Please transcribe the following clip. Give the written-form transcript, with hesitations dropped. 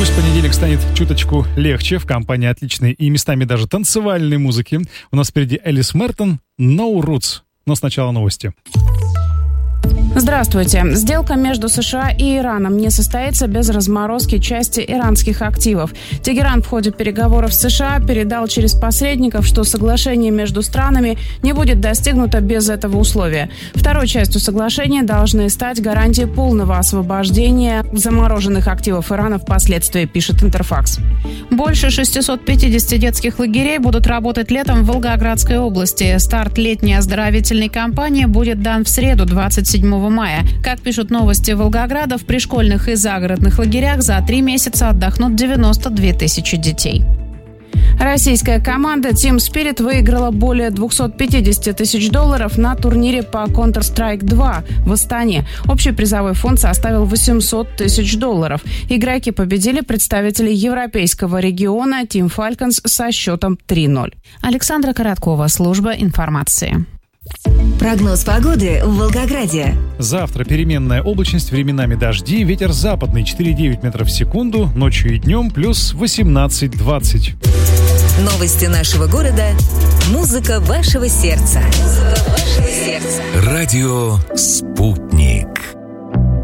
Пусть понедельник станет чуточку легче в компании отличной и местами даже танцевальной музыки. У нас впереди Элис Мертон, No Roots. Но сначала новости. Здравствуйте. Сделка между США и Ираном не состоится без разморозки части иранских активов. Тегеран в ходе переговоров с США передал через посредников, что соглашение между странами не будет достигнуто без этого условия. Второй частью соглашения должны стать гарантии полного освобождения замороженных активов Ирана впоследствии, пишет Интерфакс. Больше 650 детских лагерей будут работать летом в Волгоградской области. Старт летней оздоровительной кампании будет дан в среду, 27 мая. Как пишут новости Волгограда, в пришкольных и загородных лагерях за 3 месяца отдохнут 92 тысячи детей. Российская команда Team Spirit выиграла более $250 тысяч на турнире по Counter-Strike 2 в Астане. Общий призовой фонд составил $800 тысяч. Игроки победили представителей европейского региона Team Falcons со счетом 3-0. Александра Короткова, служба информации. Прогноз погоды в Волгограде. Завтра переменная облачность, временами дожди, ветер западный 4,9 метров в секунду, ночью и днем плюс 18-20. Новости нашего города. Музыка вашего сердца. Радио «Спутник».